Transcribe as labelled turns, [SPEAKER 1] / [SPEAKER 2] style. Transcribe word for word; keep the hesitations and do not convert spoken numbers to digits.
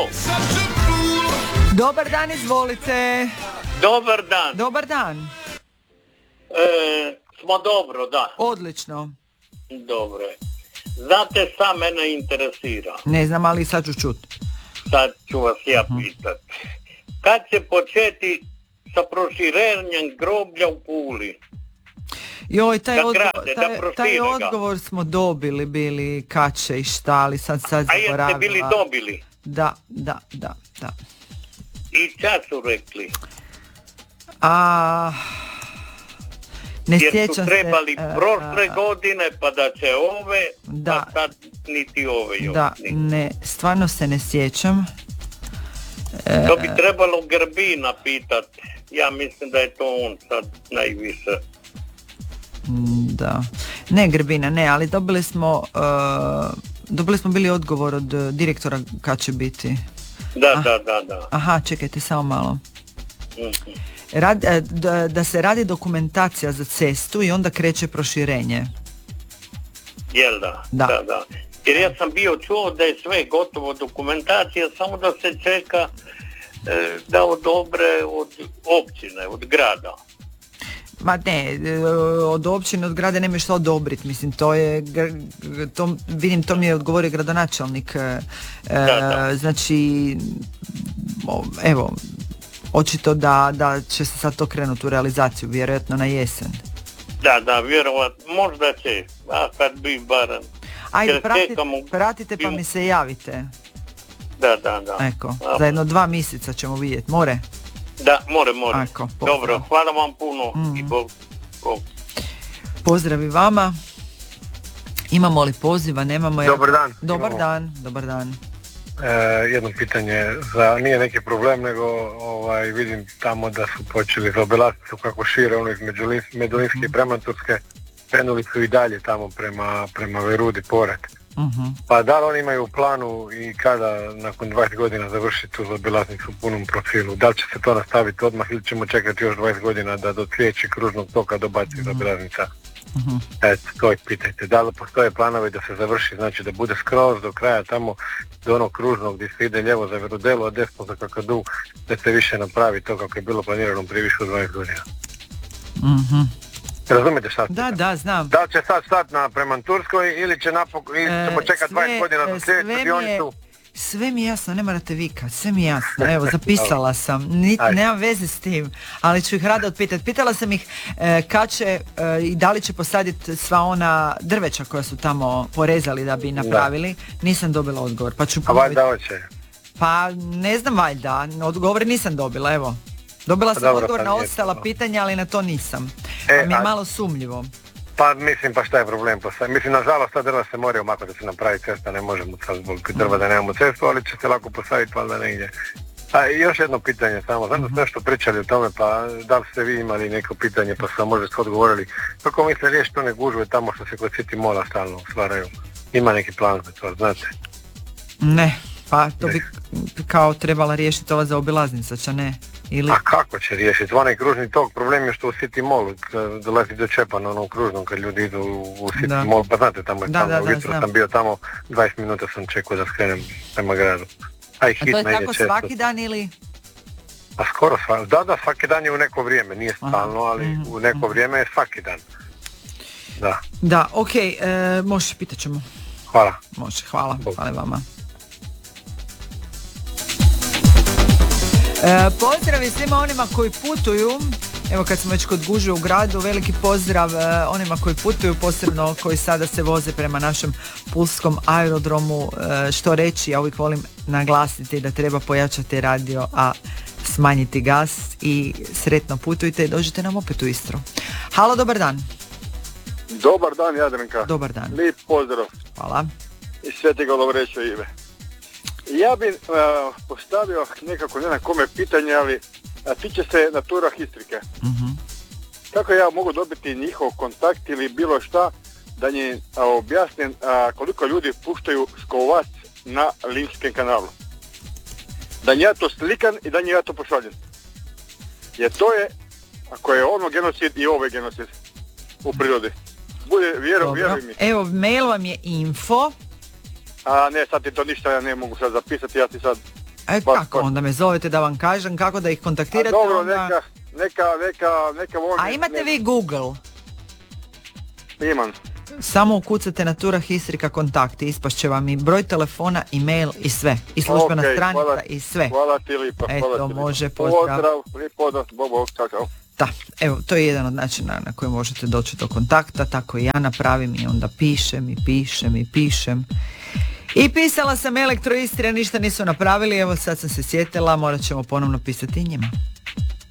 [SPEAKER 1] Alo.
[SPEAKER 2] Dobar dan, izvolite.
[SPEAKER 1] Dobar dan.
[SPEAKER 2] Dobar dan.
[SPEAKER 1] E, smo dobro, da.
[SPEAKER 2] Odlično.
[SPEAKER 1] Dobro je. Znate, sam mene interesira.
[SPEAKER 2] Ne znam, ali sad ću čut.
[SPEAKER 1] Sad ću vas ja pitat. Kad će početi sa proširenjem groblja u Puli?
[SPEAKER 2] Joj, taj,
[SPEAKER 1] Da
[SPEAKER 2] odgovor,
[SPEAKER 1] grade,
[SPEAKER 2] taj,
[SPEAKER 1] da prošire
[SPEAKER 2] taj
[SPEAKER 1] ga.
[SPEAKER 2] odgovor smo dobili, bili kad će i šta, ali sad sad
[SPEAKER 1] A jeste
[SPEAKER 2] zaboravila.
[SPEAKER 1] bili dobili?
[SPEAKER 2] Da, da, da, da.
[SPEAKER 1] I čas su rekli.
[SPEAKER 2] A... Ne
[SPEAKER 1] Jer su
[SPEAKER 2] sjećam
[SPEAKER 1] trebali
[SPEAKER 2] se,
[SPEAKER 1] prošle
[SPEAKER 2] a,
[SPEAKER 1] godine, pa da će ove,
[SPEAKER 2] da.
[SPEAKER 1] a sad niti ove još.
[SPEAKER 2] Da,
[SPEAKER 1] niti.
[SPEAKER 2] ne, stvarno se ne sjećam.
[SPEAKER 1] To bi trebalo Grbina pitat. Ja mislim da je to on sad najviše.
[SPEAKER 2] Da. Ne Grbina, ne, ali dobili smo uh, dobili smo bili odgovor od uh, direktora kad će biti.
[SPEAKER 1] Da,
[SPEAKER 2] Ah.
[SPEAKER 1] da, da, da.
[SPEAKER 2] Aha, čekajte samo malo.
[SPEAKER 1] Mhm.
[SPEAKER 2] Rad, e, da, da se radi dokumentacija za cestu i onda kreće proširenje.
[SPEAKER 1] Jel da?
[SPEAKER 2] Da.
[SPEAKER 1] Da, da. Jer ja sam bio čuo da je sve gotovo dokumentacija, samo da se čeka e, da odobre od općine, od grada.
[SPEAKER 2] Ma ne, e, od općine, od grada nema što odobriti, mislim, to je, gr- to, vidim, to mi je odgovorio gradonačelnik, e,
[SPEAKER 1] Da, da.
[SPEAKER 2] znači, o, evo, očito da, da će se sad to krenuti u realizaciju, vjerojatno na jesen.
[SPEAKER 1] Da, da, vjerovatno, možda će, a kad bi barem.
[SPEAKER 2] Ajde,
[SPEAKER 1] Jer
[SPEAKER 2] pratite,
[SPEAKER 1] čekamo
[SPEAKER 2] pratite pa
[SPEAKER 1] i-
[SPEAKER 2] mi se javite.
[SPEAKER 1] Da, da, da.
[SPEAKER 2] Eko,
[SPEAKER 1] A,
[SPEAKER 2] za jedno dva mjeseca ćemo vidjeti, more?
[SPEAKER 1] Da, more, more.
[SPEAKER 2] Ako, pozdrav.
[SPEAKER 1] Dobro, hvala vam puno
[SPEAKER 2] Mhm.
[SPEAKER 1] i Bog, Bog.
[SPEAKER 2] Pozdrav i vama. Imamo li poziva, nemamo?
[SPEAKER 3] Dobar dan.
[SPEAKER 2] Dobar
[SPEAKER 3] Imamo.
[SPEAKER 2] dan, dobar dan.
[SPEAKER 3] E, jedno pitanje, za, nije neki problem, nego ovaj, vidim tamo da su počeli za obilaznicu kako šire ono između Lis- Medulinske i Premanturske, krenuli su i dalje tamo prema, prema Verudi pored.
[SPEAKER 2] Uh-huh.
[SPEAKER 3] Pa da li oni imaju u planu i kada nakon dvadeset godina završiti tu obilaznicu u punom profilu? Da li će se to nastaviti odmah ili ćemo čekati još dvadeset godina da do sljedećeg kružnog toka dobaci uh-huh. obilaznica?
[SPEAKER 2] Uh-huh.
[SPEAKER 3] Eto, to ih pitajte. Da li postoje planovi da se završi, znači da bude skroz do kraja tamo do onog kružnog gdje se ide lijevo za Verudelu, a desno za Kakadu, da se više napravi to kako je bilo planirano prije više od dvadeset godina.
[SPEAKER 2] Uh-huh.
[SPEAKER 3] Razumijete šta?
[SPEAKER 2] Da, da, znam.
[SPEAKER 3] Da li će sad stati na Premanturskoj ili će napokon, ili
[SPEAKER 2] E,
[SPEAKER 3] ćemo čekati
[SPEAKER 2] sve-
[SPEAKER 3] dvadeset godina
[SPEAKER 2] e,
[SPEAKER 3] za
[SPEAKER 2] sve
[SPEAKER 3] sljedeću
[SPEAKER 2] mi je-
[SPEAKER 3] dionicu?
[SPEAKER 2] Sve mi je jasno, ne morate vikat, sve mi je jasno, evo zapisala sam, Ni,
[SPEAKER 3] Ajde.
[SPEAKER 2] nemam veze s tim, ali ću ih rado otpitati. Pitala sam ih e, kad će e, i da li će posaditi sva ona drveća koja su tamo porezali da bi napravili, nisam dobila odgovor, pa ću
[SPEAKER 3] A
[SPEAKER 2] ponoviti.
[SPEAKER 3] valjda hoće.
[SPEAKER 2] Pa ne znam valjda, odgovore nisam dobila, evo. Dobila
[SPEAKER 3] Pa
[SPEAKER 2] sam
[SPEAKER 3] dobro,
[SPEAKER 2] odgovor
[SPEAKER 3] pa
[SPEAKER 2] na
[SPEAKER 3] nije
[SPEAKER 2] ostala
[SPEAKER 3] to.
[SPEAKER 2] pitanja, ali na to nisam.
[SPEAKER 3] E,
[SPEAKER 2] Pa mi je
[SPEAKER 3] a-
[SPEAKER 2] malo sumnjivo.
[SPEAKER 3] Pa mislim, pa šta je problem? Pa sad, mislim, nažalost, ta drva se moraju maknuti da se napravi cesta, ne možemo sad zbog drva da nemamo cestu, ali će se lako postaviti, valjda negdje. A i još jedno pitanje samo, znam da ste nešto pričali o tome, pa da li ste vi imali neko pitanje, pa sam možda ste odgovorili, kako misle riješiti one gužve tamo što se kod City Mola stalno stvaraju? Ima neki plan za to, znate?
[SPEAKER 2] Ne, pa to bi kao trebala riješiti ova zaobilaznica, če ne? Ili...
[SPEAKER 3] A kako će riješiti? Onaj kružni tok, problem je što u City Mallu k- dolazi do čepa na onom kružnom kad ljudi idu u City
[SPEAKER 2] Da.
[SPEAKER 3] Mall, pa znate tamo je
[SPEAKER 2] Da,
[SPEAKER 3] tamo,
[SPEAKER 2] da, da,
[SPEAKER 3] ujutro
[SPEAKER 2] znam.
[SPEAKER 3] sam bio tamo, dvadeset minuta sam čekao da skrenem prema gradu. A i
[SPEAKER 2] A to
[SPEAKER 3] hitno
[SPEAKER 2] je
[SPEAKER 3] ide
[SPEAKER 2] tako
[SPEAKER 3] često.
[SPEAKER 2] svaki dan ili?
[SPEAKER 3] A skoro svaki, da, da, svaki dan je u neko vrijeme, nije stalno, ali
[SPEAKER 2] mhm,
[SPEAKER 3] u neko vrijeme je svaki dan. Da,
[SPEAKER 2] Da, ok, e, može, pitat ćemo.
[SPEAKER 3] hvala.
[SPEAKER 2] Može, hvala,
[SPEAKER 3] Bog.
[SPEAKER 2] hvala vama. E, pozdrav i svima onima koji putuju. Evo kad smo već kod gužve u gradu, veliki pozdrav e, onima koji putuju, posebno koji sada se voze prema našem pulskom aerodromu. E, što reći, ja uvijek volim naglasiti da treba pojačati radio, a smanjiti gas i sretno putujte i dođite nam opet u Istru. Halo, dobar dan.
[SPEAKER 4] Dobar dan, Jadranka.
[SPEAKER 2] Dobar dan.
[SPEAKER 4] Lijep pozdrav
[SPEAKER 2] Hvala.
[SPEAKER 4] iz Svetega Lovreća ime. Ja bi uh, postavio nekako ne na kome pitanje, ali a, tiče se Natura Histrike.
[SPEAKER 2] Mhm.
[SPEAKER 4] Kako ja mogu dobiti njihov kontakt ili bilo šta da nje a, objasnim a, koliko ljudi puštaju škovac na Limskom kanalu? Da nje ja to slikam i da nje ja to pošaljem. Jer to je, ako je ono genocid i ovo je genocid u prirodi. Bude, vjeru,
[SPEAKER 2] Dobro.
[SPEAKER 4] vjeruj mi.
[SPEAKER 2] Evo, mail vam je info.
[SPEAKER 4] A ne, sad ti to ništa ja ne mogu sad zapisati, ja ti sad
[SPEAKER 2] E
[SPEAKER 4] Baš,
[SPEAKER 2] kako,
[SPEAKER 4] baš.
[SPEAKER 2] onda me zovete da vam kažem kako da ih
[SPEAKER 4] A
[SPEAKER 2] kontaktirate.
[SPEAKER 4] dobro,
[SPEAKER 2] onda...
[SPEAKER 4] neka, neka, neka, neka volim.
[SPEAKER 2] A imate vi Google?
[SPEAKER 4] Imam.
[SPEAKER 2] Samo ukucate Natura Histrika kontakti, ispašće vam i broj telefona, e-mail i sve. I službena
[SPEAKER 4] Ok,
[SPEAKER 2] stranica
[SPEAKER 4] hvala,
[SPEAKER 2] i sve.
[SPEAKER 4] Hvala ti lipa,
[SPEAKER 2] Eto,
[SPEAKER 4] hvala ti lipa.
[SPEAKER 2] može, pozdrav.
[SPEAKER 4] Pozdrav, lijep pozdrav, bog, bog, čao, čao.
[SPEAKER 2] Da, evo, to je jedan od načina na koji možete doći do kontakta, tako i ja napravim i onda pišem i pišem i pišem. I pisala sam Elektro Istri, a ništa nisu napravili, evo sad sam se sjetila, morat ćemo ponovno pisati njima.